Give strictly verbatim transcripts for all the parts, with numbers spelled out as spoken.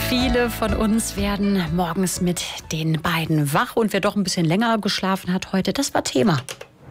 Viele von uns werden morgens mit den beiden wach. Und wer doch ein bisschen länger geschlafen hat heute, das war Thema.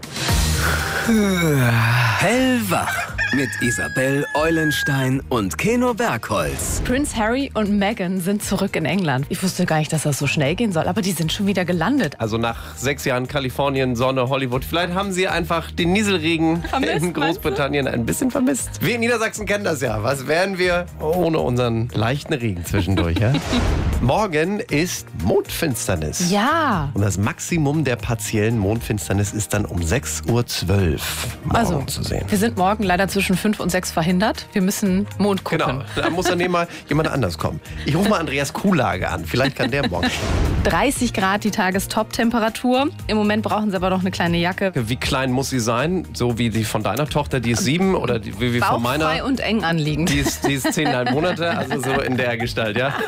Hellwach mit Isabel Eulenstein und Keno Bergholz. Prince Harry und Meghan sind zurück in England. Ich wusste gar nicht, dass das so schnell gehen soll, aber die sind schon wieder gelandet. Also nach sechs Jahren Kalifornien, Sonne, Hollywood. Vielleicht haben Sie einfach den Nieselregen Vermisst, in Großbritannien ein bisschen vermisst. Wir in Niedersachsen kennen das ja. Was wären wir ohne unseren leichten Regen zwischendurch? Ja? Morgen ist Mondfinsternis. Ja. Und das Maximum der partiellen Mondfinsternis ist dann um sechs Uhr zwölf morgen Also, zu sehen. wir sind morgen leider zwischen fünf und sechs verhindert. Wir müssen Mond gucken. Genau, da muss dann mal jemand anders kommen. Ich rufe mal Andreas Kuhlage an. Vielleicht kann der morgen. dreißig Grad die Tagestop-Temperatur. Im Moment brauchen sie aber noch eine kleine Jacke. Wie klein muss sie sein? So wie die von deiner Tochter, die ist sieben, oder die, wie, wie von meiner? Bauchfrei und eng anliegend. Die ist, die ist zehneinhalb Monate, also so in der Gestalt, ja?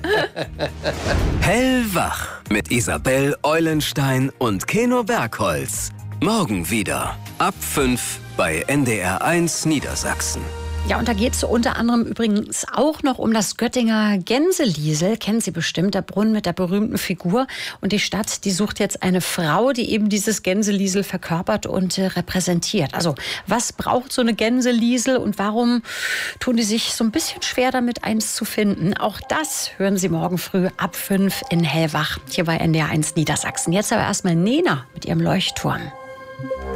Hellwach mit Isabel Eulenstein und Keno Bergholz. Morgen wieder ab fünf bei N D R eins Niedersachsen. Ja, und da geht es unter anderem übrigens auch noch um das Göttinger Gänseliesel. Kennen Sie bestimmt, der Brunnen mit der berühmten Figur. Und die Stadt, die sucht jetzt eine Frau, die eben dieses Gänseliesel verkörpert und äh, repräsentiert. Also, was braucht so eine Gänseliesel und warum tun die sich so ein bisschen schwer damit, eins zu finden? Auch das hören Sie morgen früh ab fünf in Hellwach, hier bei N D R eins Niedersachsen. Jetzt aber erstmal Nena mit ihrem Leuchtturm.